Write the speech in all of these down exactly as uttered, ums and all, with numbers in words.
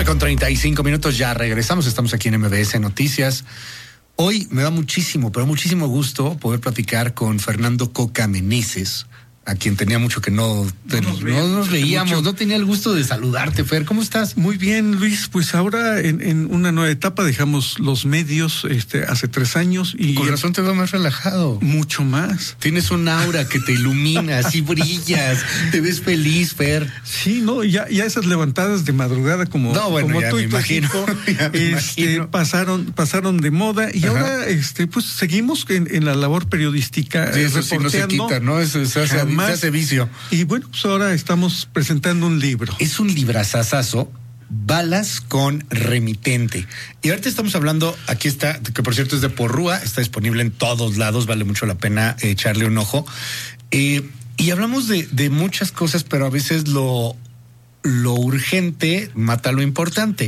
nueve con treinta y cinco minutos, ya regresamos, estamos aquí en M B S Noticias. Hoy me da muchísimo, pero muchísimo gusto poder platicar con Fernando Coca Meneses, a quien tenía mucho que no, no, nos, no nos veíamos, no tenía el gusto de saludarte, Fer. ¿Cómo estás? Muy bien, Luis. Pues ahora en, en una nueva etapa dejamos los medios este, hace tres años y... Con razón te veo más relajado. Mucho más. Tienes un aura que te ilumina, así brillas, te ves feliz, Fer. Sí, no, ya, ya esas levantadas de madrugada como, no, bueno, como ya tú me y tu imagino, equipo, ya me este, imagino. pasaron, pasaron de moda y Ajá. ahora este, pues seguimos en, en la labor periodística. Sí, eso sí no se quita, ¿no? Eso se hace, se hace vicio. Y bueno, pues ahora estamos presentando un libro. Es un librazazazo, Balas con Remitente. Y ahorita estamos hablando, aquí está, que por cierto es de Porrúa, está disponible en todos lados, vale mucho la pena echarle un ojo. Eh, y hablamos de, de muchas cosas, pero a veces lo, lo urgente mata lo importante.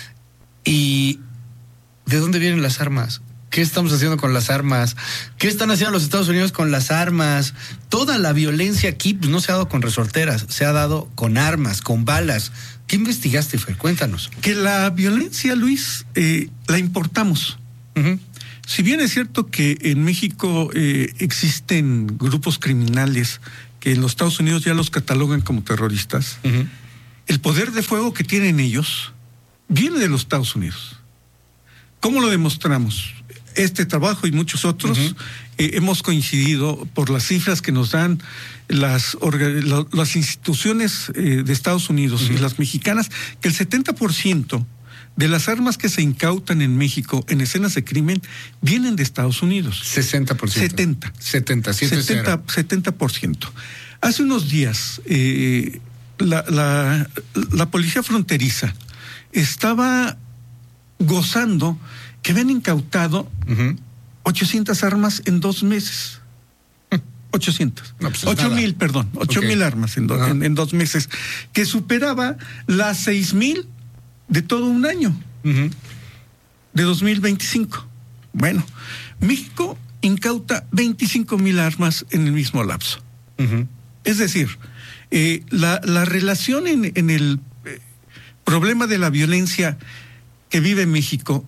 ¿Y de dónde vienen las armas? ¿Qué estamos haciendo con las armas? ¿Qué están haciendo los Estados Unidos con las armas? Toda la violencia aquí pues, no se ha dado con resorteras, se ha dado con armas, con balas. ¿Qué investigaste, Fer? Cuéntanos. Que la violencia, Luis, eh, la importamos. Uh-huh. Si bien es cierto que en México eh, existen grupos criminales que en los Estados Unidos ya los catalogan como terroristas, uh-huh. el poder de fuego que tienen ellos viene de los Estados Unidos. ¿Cómo lo demostramos? Este trabajo y muchos otros uh-huh. eh, hemos coincidido por las cifras que nos dan las, orga, las instituciones eh, de Estados Unidos uh-huh. y las mexicanas, que el setenta por ciento de las armas que se incautan en México en escenas de crimen vienen de Estados Unidos. sesenta por ciento. setenta. setenta, setenta, setenta por ciento. Hace unos días, eh, la, la, la policía fronteriza estaba gozando que habían incautado uh-huh. ochocientas armas en dos meses. ochocientas. No, pues ocho mil, perdón. ocho mil okay. armas en, do, uh-huh. en, en dos meses. Que superaba las seis mil de todo un año. Uh-huh. De dos mil veinticinco. Bueno, México incauta veinticinco mil armas en el mismo lapso. Uh-huh. Es decir, eh, la, la relación en, en el eh, problema de la violencia que vive México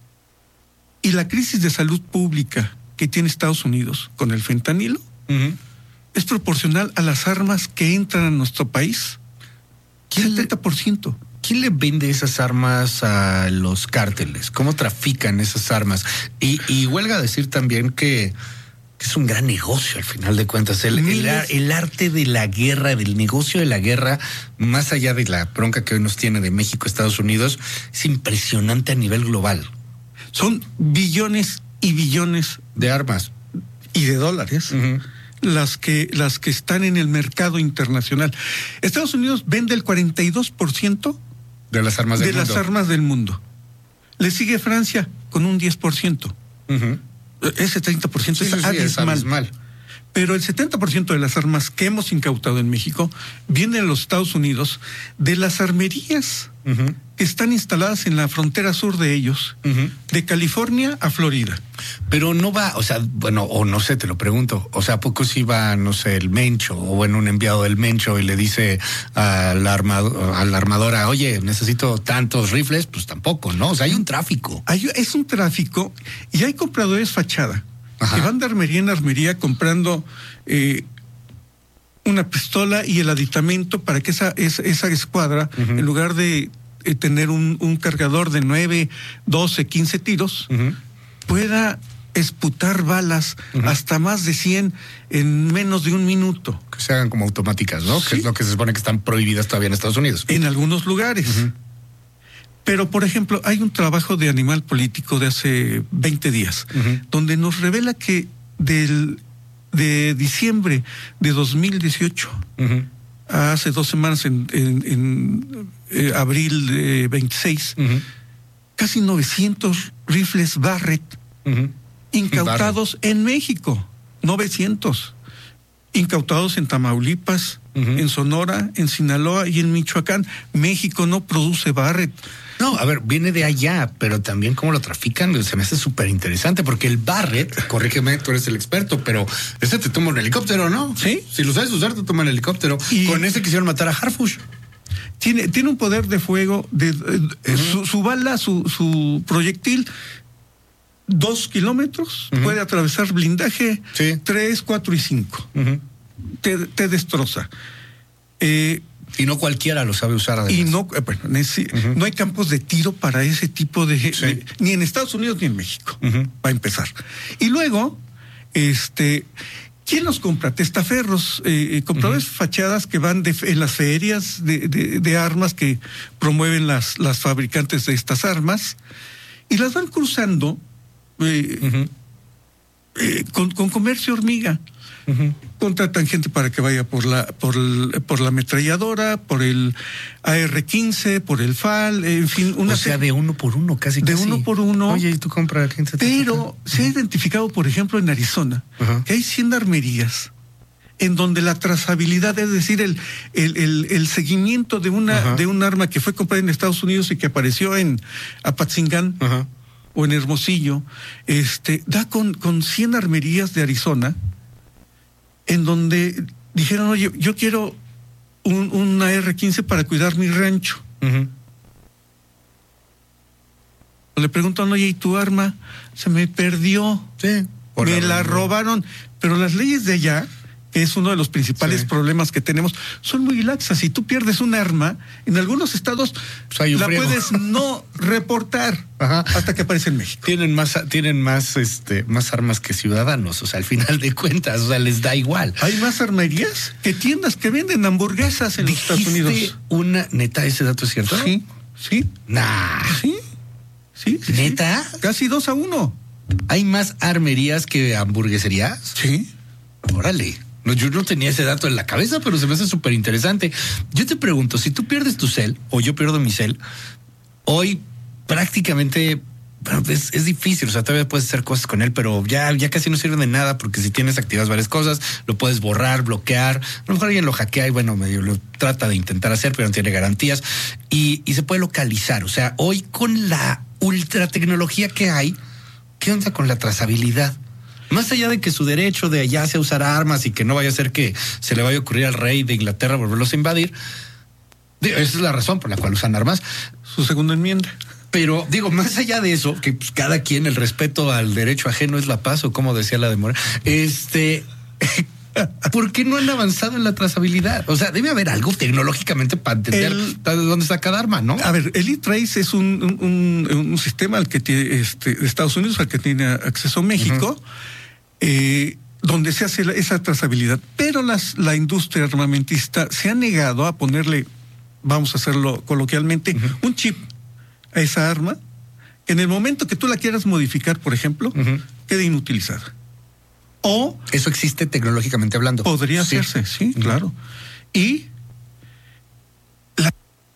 y la crisis de salud pública que tiene Estados Unidos con el fentanilo uh-huh. es proporcional a las armas que entran a nuestro país. setenta por ciento. ¿Quién le vende esas armas a los cárteles? ¿Cómo trafican esas armas? Y, y huelga decir también que, que es un gran negocio al final de cuentas. El, el, el arte de la guerra, del negocio de la guerra, más allá de la bronca que hoy nos tiene de México, Estados Unidos, es impresionante a nivel global. Son billones y billones de armas y de dólares uh-huh. las que las que están en el mercado internacional. Estados Unidos vende el cuarenta y dos por ciento de las armas del de mundo. las armas del mundo. Le sigue Francia con un diez por ciento. Uh-huh. Ese treinta por ciento sí, es, sí, abismal. es abismal. Pero el setenta por ciento de las armas que hemos incautado en México vienen de los Estados Unidos, de las armerías uh-huh. que están instaladas en la frontera sur de ellos, uh-huh. de California a Florida. Pero no va, o sea, bueno, o no sé, te lo pregunto, o sea, ¿a poco si va, no sé, el Mencho, o bueno, un enviado del Mencho y le dice a la, armado, a la armadora, oye, necesito tantos rifles? Pues tampoco, ¿no? O sea, hay un tráfico. Hay, es un tráfico y hay compradores fachada. Ajá. Que van de armería en armería comprando eh, una pistola y el aditamento para que esa, esa, esa escuadra, uh-huh. en lugar de eh, tener un, un cargador de nueve, doce, quince tiros, uh-huh. pueda esputar balas uh-huh. hasta más de cien en menos de un minuto. Que se hagan como automáticas, ¿no? Sí. Que es lo que se supone que están prohibidas todavía en Estados Unidos. En algunos lugares. Uh-huh. Pero, por ejemplo, hay un trabajo de Animal Político de hace veinte días, uh-huh. donde nos revela que del, de diciembre de dos mil dieciocho, uh-huh. hace dos semanas, en, en, en eh, abril de veintiséis, uh-huh. casi novecientos rifles Barrett uh-huh. incautados Barrett. En México. novecientos. Incautados en Tamaulipas, uh-huh. en Sonora, en Sinaloa y en Michoacán. México no produce Barrett. No, a ver, viene de allá, pero también cómo lo trafican, se me hace súper interesante, porque el Barrett, corrígeme, tú eres el experto, pero ese te toma un helicóptero, ¿no? Sí. Si lo sabes usar, te toma un helicóptero. Y con ese quisieron matar a Harfush. Tiene, tiene un poder de fuego, de, de uh-huh. su, su bala, su, su proyectil, dos kilómetros, uh-huh. puede atravesar blindaje, sí. tres, cuatro y cinco. Uh-huh. Te, te destroza. Eh, y no cualquiera lo sabe usar. Además. Y no, bueno, ese, uh-huh. no hay campos de tiro para ese tipo de, sí. de ni en Estados Unidos ni en México, uh-huh. va a empezar. Y luego, este, ¿quién los compra? Testaferros, eh, compradores uh-huh. fachadas que van de, en las ferias de, de, de armas que promueven las, las fabricantes de estas armas y las van cruzando eh, uh-huh. eh, con, con comercio hormiga. Uh-huh. Contratan gente para que vaya por la por el, por la ametralladora, por el A R quince, por el F A L, en fin, una o sea, de uno por uno, casi de casi. uno por uno. Oye, ¿y tú compras quién se te Pero se uh-huh. ha identificado, por ejemplo, en Arizona, uh-huh. que hay cien armerías en donde la trazabilidad, es decir, el el, el, el seguimiento de una uh-huh. de un arma que fue comprada en Estados Unidos y que apareció en Apatzingán uh-huh. o en Hermosillo, este, da con con cien armerías de Arizona, en donde dijeron, oye, yo quiero un, un A R quince para cuidar mi rancho. Uh-huh. Le preguntan, oye, ¿y tu arma? Se me perdió. Sí. Me la, la robaron. Pero las leyes de allá, que es uno de los principales sí. problemas que tenemos, son muy laxas. Si tú pierdes un arma, en algunos estados pues la friego. puedes no reportar. Ajá. Hasta que aparece en México. Tienen más, tienen más, este, más armas que ciudadanos, o sea, al final de cuentas, o sea, les da igual. Hay más armerías que tiendas que venden hamburguesas en los Estados Unidos. Una neta, ese dato es cierto. Sí, sí. Nah. Sí, sí. sí ¿Neta? Sí. Casi dos a uno. ¿Hay más armerías que hamburgueserías? Sí. Órale. No, yo no tenía ese dato en la cabeza, pero se me hace súper interesante. Yo te pregunto, si tú pierdes tu cel, o yo pierdo mi cel, hoy prácticamente, bueno, es, es difícil, o sea, todavía puedes hacer cosas con él, pero ya, ya casi no sirve de nada, porque si tienes activadas varias cosas, lo puedes borrar, bloquear, a lo mejor alguien lo hackea y bueno, medio lo trata de intentar hacer, pero no tiene garantías, y, y se puede localizar. O sea, hoy con la ultra tecnología que hay, ¿qué onda con la trazabilidad? Más allá de que su derecho de allá sea usar armas y que no vaya a ser que se le vaya a ocurrir al rey de Inglaterra volverlos a invadir, esa es la razón por la cual usan armas. Su segunda enmienda. Pero digo, más allá de eso, que pues, cada quien, el respeto al derecho ajeno es la paz, o como decía la de Moreno, este, ¿por qué no han avanzado en la trazabilidad? O sea, debe haber algo tecnológicamente para entender el, dónde está cada arma, ¿no? A ver, el E-Trace es un, un, un, un sistema al que tiene este, de Estados Unidos, al que tiene acceso México, uh-huh. eh, donde se hace la, esa trazabilidad. Pero las, la industria armamentista se ha negado a ponerle, vamos a hacerlo coloquialmente, uh-huh. un chip a esa arma, que en el momento que tú la quieras modificar, por ejemplo, uh-huh. quede inutilizada. O eso existe tecnológicamente hablando. Podría sí. hacerse, sí, uh-huh. claro. Y la,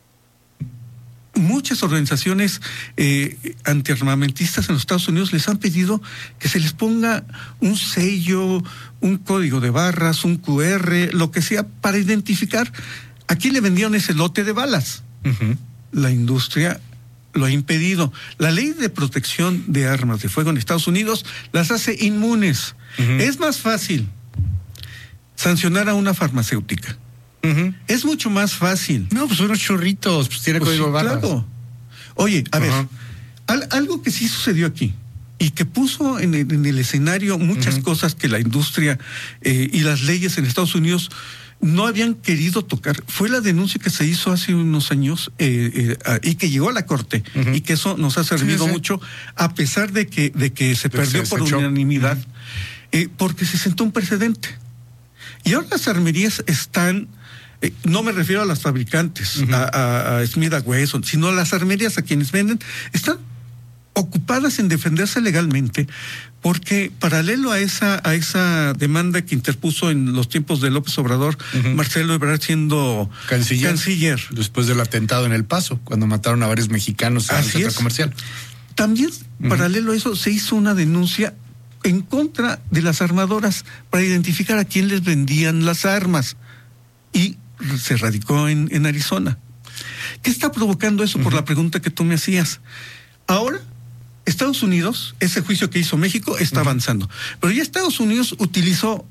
muchas organizaciones eh, antiarmamentistas en los Estados Unidos les han pedido que se les ponga un sello, un código de barras, un Q R, lo que sea, para identificar a quién le vendieron ese lote de balas. Uh-huh. La industria lo ha impedido. La ley de protección de armas de fuego en Estados Unidos las hace inmunes. Uh-huh. Es más fácil sancionar a una farmacéutica. Uh-huh. Es mucho más fácil. No, pues unos churritos, pues tiene pues código sí, barras. Claro. Oye, a uh-huh. ver, al, algo que sí sucedió aquí y que puso en el, en el escenario muchas uh-huh. cosas que la industria eh, y las leyes en Estados Unidos no habían querido tocar, fue la denuncia que se hizo hace unos años eh, eh, y que llegó a la corte uh-huh. y que eso nos ha servido sí, sí. mucho, a pesar de que de que se Pero perdió se por unanimidad, uh-huh. eh, porque se sentó un precedente. Y ahora las armerías están, eh, no me refiero a las fabricantes, uh-huh. a, a, a Smith and Wesson, sino a las armerías, a quienes venden, están ocupadas en defenderse legalmente, porque paralelo a esa a esa demanda que interpuso en los tiempos de López Obrador, uh-huh. Marcelo Ebrard siendo canciller, canciller después del atentado en El Paso, cuando mataron a varios mexicanos en el centro comercial. También, uh-huh. paralelo a eso, se hizo una denuncia en contra de las armadoras para identificar a quién les vendían las armas, y se radicó en, en Arizona. ¿Qué está provocando eso? Uh-huh. Por la pregunta que tú me hacías. Ahora Estados Unidos, ese juicio que hizo México está uh-huh. avanzando, pero ya Estados Unidos utilizó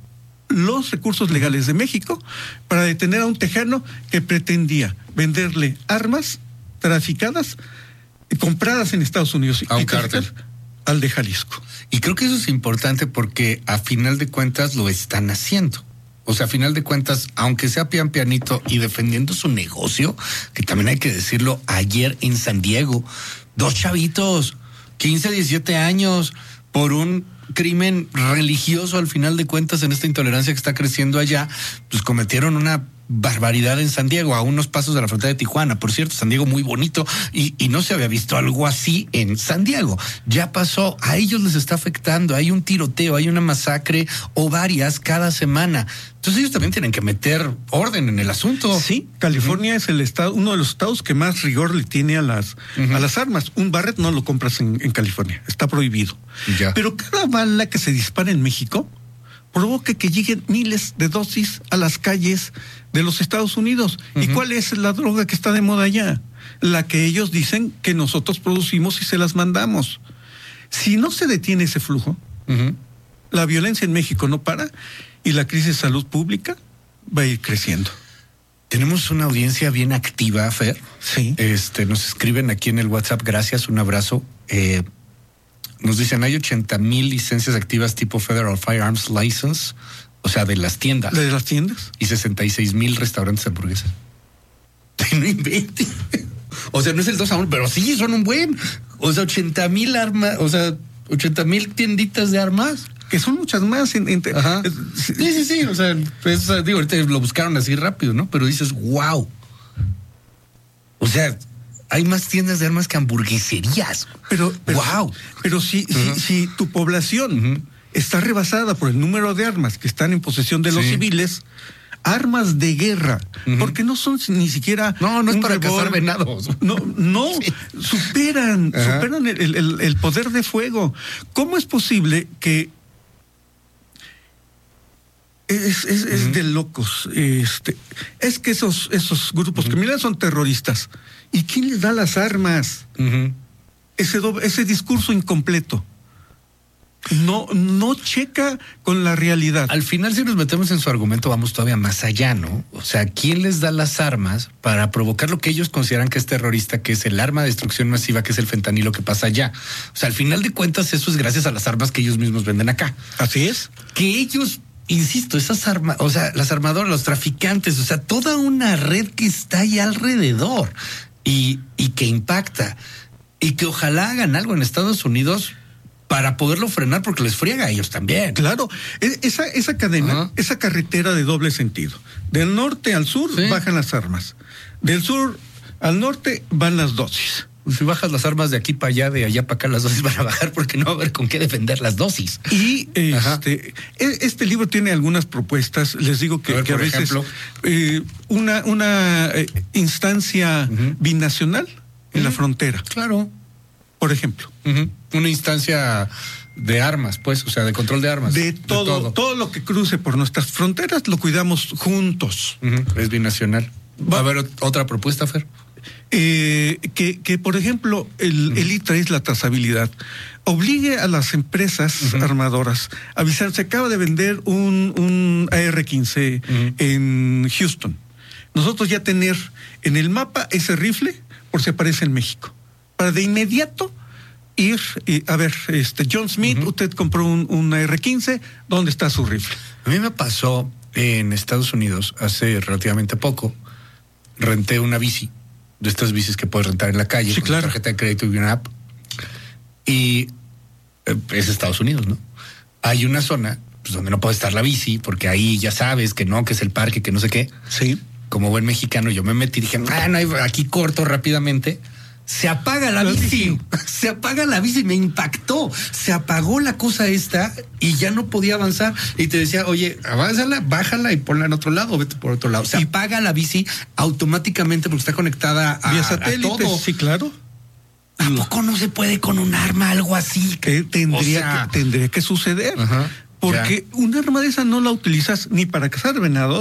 los recursos legales de México para detener a un tejano que pretendía venderle armas traficadas y compradas en Estados Unidos a un y cártel al de Jalisco. Y creo que eso es importante porque a final de cuentas lo están haciendo. O sea, a final de cuentas, aunque sea pian pianito y defendiendo su negocio, que también hay que decirlo, ayer en San Diego, dos chavitos, quince, diecisiete años, por un crimen religioso al final de cuentas en esta intolerancia que está creciendo allá, pues cometieron una barbaridad en San Diego, a unos pasos de la frontera de Tijuana. Por cierto, San Diego muy bonito y, y no se había visto algo así en San Diego. Ya pasó, a ellos les está afectando, hay un tiroteo, hay una masacre o varias cada semana. Entonces ellos también tienen que meter orden en el asunto. Sí, California uh-huh. es el estado, uno de los estados que más rigor le tiene a las, uh-huh. a las armas. Un Barrett no lo compras en, en California, está prohibido. Ya. Pero cada bala que se dispara en México provoca que lleguen miles de dosis a las calles de los Estados Unidos. Uh-huh. ¿Y cuál es la droga que está de moda allá? La que ellos dicen que nosotros producimos y se las mandamos. Si no se detiene ese flujo, uh-huh. la violencia en México no para y la crisis de salud pública va a ir creciendo. Tenemos una audiencia bien activa, Fer. Sí. Este, nos escriben aquí en el WhatsApp, gracias, un abrazo. Eh, Nos dicen, hay ochenta mil licencias activas tipo Federal Firearms License, o sea, de las tiendas. ¿De las tiendas? Y sesenta y seis mil restaurantes hamburguesas. No inventen. O sea, no es el dos a uno, pero sí, son un buen. O sea, ochenta mil armas, o sea, ochenta mil tienditas de armas. Que son muchas más. En, en, Ajá. Sí, sí, sí, o sea, pues, digo, ahorita lo buscaron así rápido, ¿no? Pero dices, wow. O sea, hay más tiendas de armas que hamburgueserías. Pero, pero wow. Pero si, uh-huh. si, si tu población uh-huh. está rebasada por el número de armas que están en posesión de los sí. civiles, armas de guerra, uh-huh. porque no son ni siquiera no, no es para revol... cazar venados. No, no, sí. superan, uh-huh. superan el, el, el poder de fuego. ¿Cómo es posible que Es, es, uh-huh. es de locos. Este, es que esos, esos grupos uh-huh. criminales son terroristas. ¿Y quién les da las armas? Uh-huh. Ese, doble, ese discurso incompleto. No, no checa con la realidad. Al final, si nos metemos en su argumento, vamos todavía más allá, ¿no? O sea, ¿quién les da las armas para provocar lo que ellos consideran que es terrorista, que es el arma de destrucción masiva, que es el fentanilo que pasa allá? O sea, al final de cuentas, eso es gracias a las armas que ellos mismos venden acá. Así es. Que ellos... Insisto, esas armas, o sea, las armadoras, los traficantes, o sea, toda una red que está ahí alrededor y, y que impacta y que ojalá hagan algo en Estados Unidos para poderlo frenar porque les friega a ellos también. Claro, esa, esa cadena, uh-huh. esa carretera de doble sentido. Del norte al sur sí. bajan las armas. Del sur al norte van las dosis. Si bajas las armas de aquí para allá, de allá para acá, las dosis van a bajar porque no va a haber con qué defender las dosis. Y este, este libro tiene algunas propuestas. Les digo que a, ver, que a veces ejemplo, eh, una, una eh, instancia uh-huh. binacional en uh-huh. la frontera. Claro. Por ejemplo. Uh-huh. Una instancia de armas, pues, o sea, de control de armas. De todo, de todo. Todo lo que cruce por nuestras fronteras lo cuidamos juntos. Uh-huh. Es binacional. ¿Va a haber otra propuesta, Fer? Eh, que, que, por ejemplo, el, uh-huh. el I T R A es la trazabilidad. Obligue a las empresas uh-huh. armadoras a avisar, se acaba de vender un, un A R quince uh-huh. en Houston. Nosotros ya tener en el mapa ese rifle por si aparece en México. Para de inmediato ir, y, a ver, este John Smith, uh-huh. usted compró un, un A R quince, ¿dónde está su rifle? A mí me pasó en Estados Unidos hace relativamente poco, renté una bici. De estas bicis que puedes rentar en la calle, sí, con claro. tarjeta de crédito y una app. Y eh, es Estados Unidos, ¿no? Hay una zona pues, donde no puede estar la bici, porque ahí ya sabes que no, que es el parque, que no sé qué. Sí. Como buen mexicano, yo me metí y dije, ah, no, aquí corto rápidamente. Se apaga la bici, se apaga la bici, me impactó, se apagó la cosa esta y ya no podía avanzar y te decía, oye, avánzala, bájala y ponla en otro lado, vete por otro lado. Se y apaga la bici automáticamente porque está conectada a, vía satélite, a todo. Sí, claro. ¿A poco no se puede con un arma algo así? Que tendría, o sea, que, tendría que suceder, ajá, porque ya. un arma de esa no la utilizas ni para cazar venados,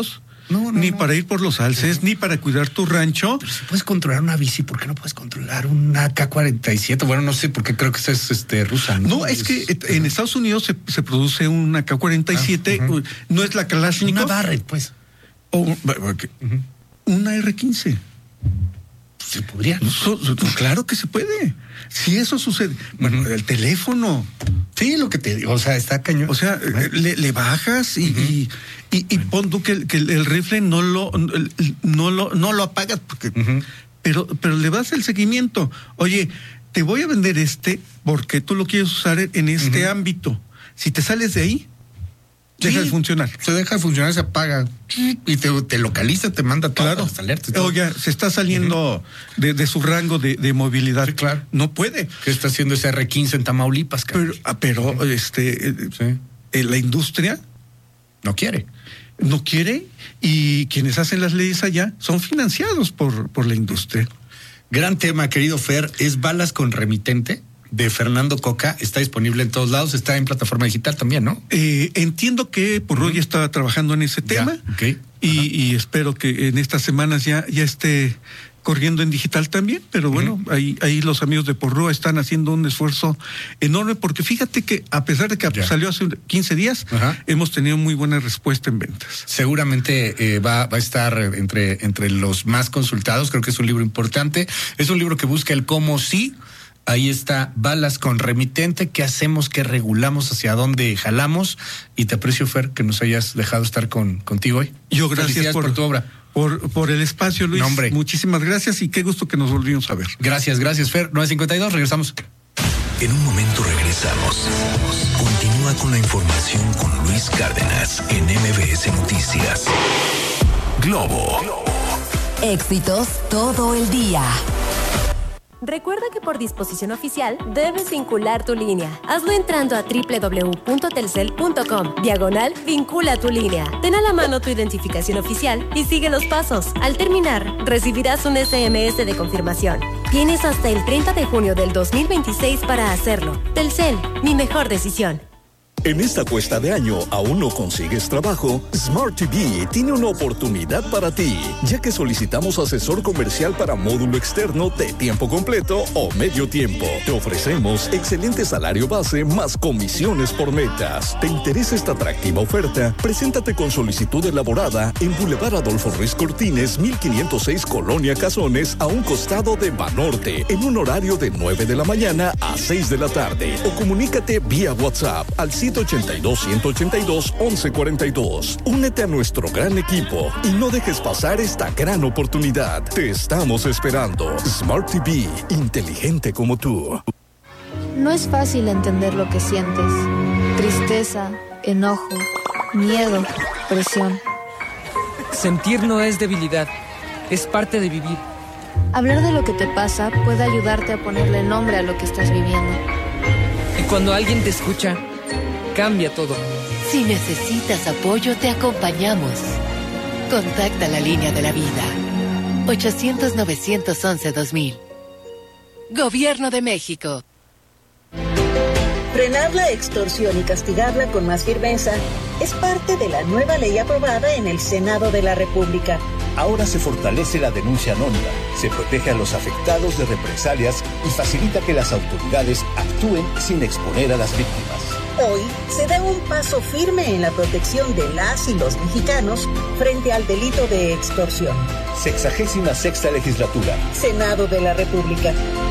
No, no, ni no. para ir por los alces, ni para cuidar tu rancho. Pero si puedes controlar una bici, ¿por qué no puedes controlar una K cuarenta y siete? Bueno, no sé, porque creo que esa es este, rusa, ¿no? No, es, es que en Estados Unidos se, se produce una K cuarenta y siete, ah, uh-huh. no es la Kalashnikov. Una Barrett, pues. O uh-huh. una R quince. Se podría. So, so, claro que se puede. Si eso sucede. Bueno, uh-huh. el teléfono. Sí, lo que te digo. O sea, está cañón. O sea, uh-huh. le, le bajas y, uh-huh. y, y, y pon tú que, que el, el rifle no lo, no lo, no lo apagas, porque, uh-huh. pero, pero le das el seguimiento. Oye, te voy a vender este porque tú lo quieres usar en este uh-huh. ámbito. Si te sales de ahí, sí, deja de funcionar. Se deja de funcionar, se apaga y te, te localiza, te manda todas claro. las alertas. Oye, se está saliendo uh-huh. de, de su rango de, de movilidad. Sí, claro. No puede. ¿Qué está haciendo ese R quince en Tamaulipas? Pero, pero uh-huh. este, sí. eh, la industria no quiere. No quiere, y quienes hacen las leyes allá son financiados por, por la industria. Gran tema, querido Fer, es Balas con Remitente, de Fernando Coca. Está disponible en todos lados, está en plataforma digital también, ¿no? Eh, entiendo que Porrúa ya estaba trabajando en ese tema, ya, okay. y, y espero que en estas semanas ya, ya esté corriendo en digital también, pero bueno, uh-huh. ahí, ahí los amigos de Porrúa están haciendo un esfuerzo enorme, porque fíjate que a pesar de que ya. salió hace quince días, uh-huh. hemos tenido muy buena respuesta en ventas. Seguramente eh, va, va a estar entre, entre los más consultados. Creo que es un libro importante, es un libro que busca el cómo sí. Ahí está, Balas con Remitente. ¿Qué hacemos? ¿Qué regulamos? ¿Hacia dónde jalamos? Y te aprecio, Fer, que nos hayas dejado estar con, contigo hoy. Yo gracias por, por tu obra. Por, por el espacio, Luis. No, hombre. Muchísimas gracias y qué gusto que nos volvimos a ver. Gracias, gracias, Fer. nueve cincuenta y dos, regresamos. En un momento regresamos. Continúa con la información con Luis Cárdenas en M B S Noticias. Globo. Éxitos todo el día. Recuerda que por disposición oficial debes vincular tu línea. Hazlo entrando a doble u doble u doble u punto telcel punto com, diagonal vincula tu línea. Ten a la mano tu identificación oficial y sigue los pasos. Al terminar, recibirás un ese eme ese de confirmación. Tienes hasta el treinta de junio del dos mil veintiséis para hacerlo. Telcel, mi mejor decisión. En esta cuesta de año, ¿aún no consigues trabajo? Smart T V tiene una oportunidad para ti, ya que solicitamos asesor comercial para módulo externo de tiempo completo o medio tiempo. Te ofrecemos excelente salario base más comisiones por metas. ¿Te interesa esta atractiva oferta? Preséntate con solicitud elaborada en Boulevard Adolfo Ruiz Cortines, mil quinientos seis Colonia Cazones, a un costado de Banorte, en un horario de nueve de la mañana a seis de la tarde. O comunícate vía WhatsApp al siete ochenta y dos, ciento ochenta y dos, once cuarenta y dos. Únete a nuestro gran equipo y no dejes pasar esta gran oportunidad. Te estamos esperando. Smart T V, inteligente como tú. No es fácil entender lo que sientes. Tristeza, enojo, miedo, presión. Sentir no es debilidad, es parte de vivir. Hablar de lo que te pasa puede ayudarte a ponerle nombre a lo que estás viviendo. Y cuando alguien te escucha, cambia todo. Si necesitas apoyo, te acompañamos. Contacta la línea de la vida. ochocientos, novecientos once, dos mil. Gobierno de México. Frenar la extorsión y castigarla con más firmeza es parte de la nueva ley aprobada en el Senado de la República. Ahora se fortalece la denuncia anónima, se protege a los afectados de represalias y facilita que las autoridades actúen sin exponer a las víctimas. Hoy se da un paso firme en la protección de las y los mexicanos frente al delito de extorsión. Sexagésima sexta legislatura. Senado de la República.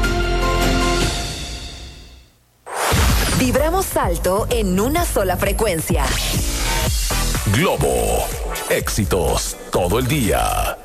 Vibramos alto en una sola frecuencia. Globo. Éxitos todo el día.